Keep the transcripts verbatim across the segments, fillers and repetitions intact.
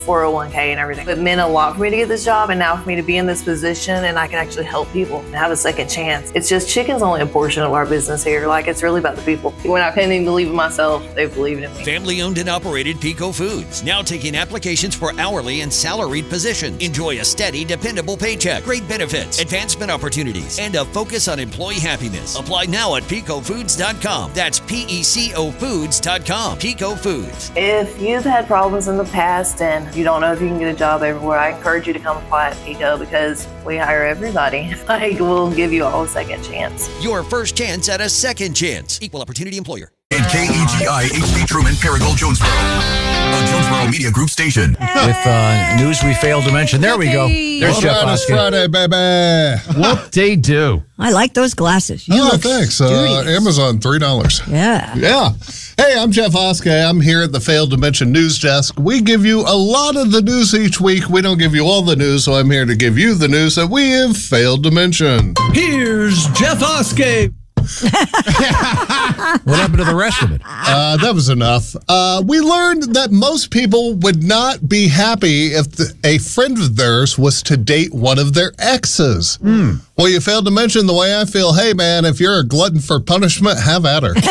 four oh one k and everything. It meant a lot for me to get this job, and now for me to be in this position and I can actually help people and have a second chance. It's just chicken's only a portion of our business here. Like, it's really about the people. When I couldn't even believe in myself, they believed in me. Family owned and operated Pico Foods, now taking applications for hourly and salaried positions. Enjoy a steady, dependable paycheck, great benefits, advancement opportunities, and a focus on employee happiness. Apply now at pico foods dot com. That's P E C O foods dot com. Pico Foods. If you've had problems in the past and you don't know if you can get a job everywhere, I encourage you to come apply at Pico because we hire everybody. Like, we'll give you all a second chance. Your first chance at a second chance. Equal opportunity employer. In K E G I H D Truman, Paragould, Jonesboro. A Jonesboro Media Group station. With uh, news we failed to mention. There we go. There's Well, Jeff it's Oskey. Friday, baby. What they do. I like those glasses. You Oh, look thanks. Uh, studious. Amazon, three dollars. Yeah. Yeah. Hey, I'm Jeff Oskey. I'm here at the Failed to Mention News Desk. We give you a lot of the news each week. We don't give you all the news, so I'm here to give you the news that we have failed to mention. Here's Jeff Oskey. What happened to the rest of it? Uh, that was enough. Uh, we learned that most people would not be happy if the, a friend of theirs was to date one of their exes. Hmm. Well, you failed to mention the way I feel. Hey, man, if you're a glutton for punishment, have at her.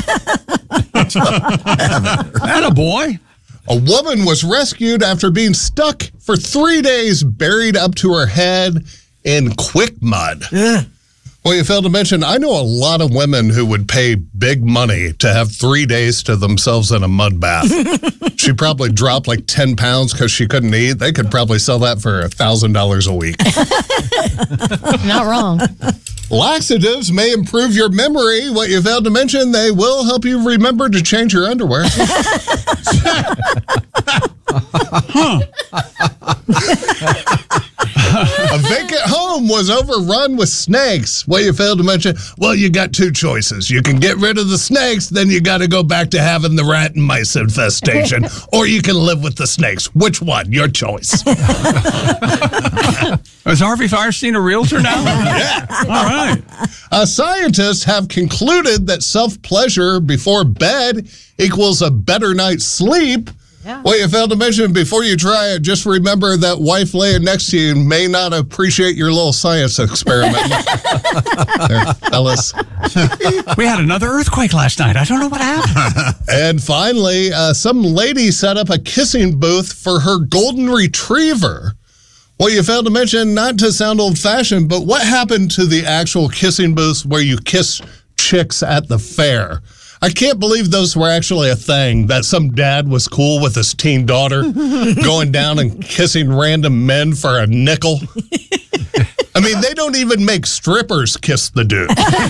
Attaboy. A woman was rescued after being stuck for three days, buried up to her head in quick mud. Well, you failed to mention, I know a lot of women who would pay big money to have three days to themselves in a mud bath. She probably dropped like ten pounds because she couldn't eat. They could probably sell that for one thousand dollars a week. Not wrong. Laxatives may improve your memory. What you failed to mention, they will help you remember to change your underwear. A vacant home was overrun with snakes. What you failed to mention, well, you got two choices. You can get rid of the snakes, then you got to go back to having the rat and mice infestation, or you can live with the snakes. Which one? Your choice. Is Harvey Firestein a realtor now? Yeah. All right. Uh, scientists have concluded that self-pleasure before bed equals a better night's sleep. Yeah. Well, you failed to mention, before you try it, just remember that wife laying next to you may not appreciate your little science experiment. There, Ellis. We had another earthquake last night. I don't know what happened. And finally, uh, some lady set up a kissing booth for her golden retriever. Well, you failed to mention, not to sound old-fashioned, but what happened to the actual kissing booths where you kiss chicks at the fair? I can't believe those were actually a thing, that some dad was cool with his teen daughter going down and kissing random men for a nickel. I mean, they don't even make strippers kiss the dude.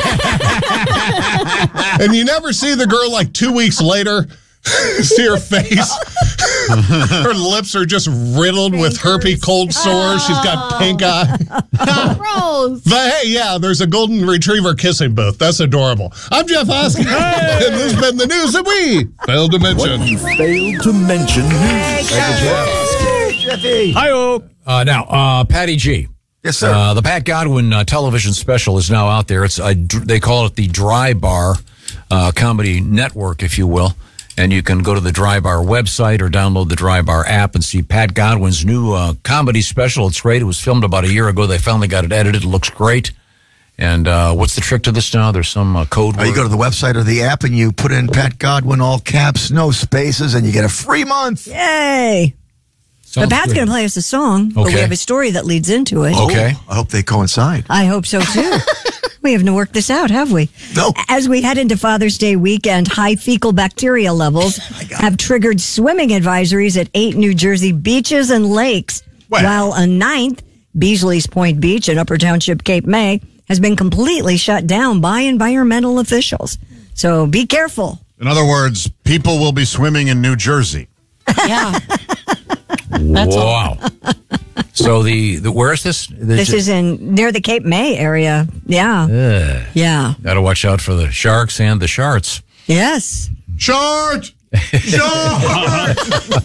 And you never see the girl like two weeks later. See her face? Her lips are just riddled with herpes cold sores. She's got pink eye. Gross. But hey, yeah, there's a golden retriever kissing booth. That's adorable. I'm Jeff Oskey, and this has been the news that we failed to mention. What you failed to mention news. Thank you, Jeff. Jeffy. Hi-oh. Uh, now, uh, Patty G. Yes, sir. Uh, the Pat Godwin uh, television special is now out there. It's a, they call it the Dry Bar uh, Comedy Network, if you will. And you can go to the Dry Bar website or download the Dry Bar app and see Pat Godwin's new uh, comedy special. It's great. It was filmed about a year ago. They finally got it edited. It looks great. And uh, what's the trick to this now? There's some uh, code Uh, word. you go to the website or the app and you put in Pat Godwin, all caps, no spaces, and you get a free month. Yay. Sounds But Pat's good. going to play us a song, but we Okay. have a story that leads into it. Okay. I hope they coincide. I hope so, too. We haven't worked this out, have we? No. As we head into Father's Day weekend, high fecal bacteria levels have triggered swimming advisories at eight New Jersey beaches and lakes, Wow. while a ninth, Beasley's Point Beach in Upper Township, Cape May, has been completely shut down by environmental officials. So be careful. In other words, people will be swimming in New Jersey. Yeah. Wow. So the, the where is this? The, This is in near the Cape May area. Yeah. Uh, Yeah. Got to watch out for the sharks and the sharks. Yes. Short! Short!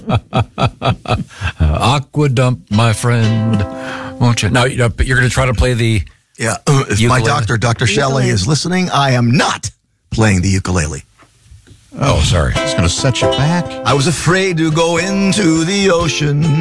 Aqua dump, my friend. Won't you? Now you're going to try to play the. Yeah. Uh, if my Ukulele. doctor, Doctor Shelley, Ukulele. is listening, I am not playing the ukulele. Oh, sorry. It's going to set you back. I was afraid to go into the ocean.